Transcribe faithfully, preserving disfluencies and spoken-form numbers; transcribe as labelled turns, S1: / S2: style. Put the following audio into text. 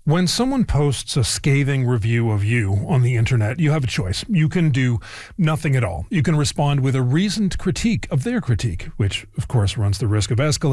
S1: When someone posts a scathing review of you on the internet, you have a choice. You can do nothing at all. You can respond with a reasoned critique of their critique, which, of course, runs the risk of escalating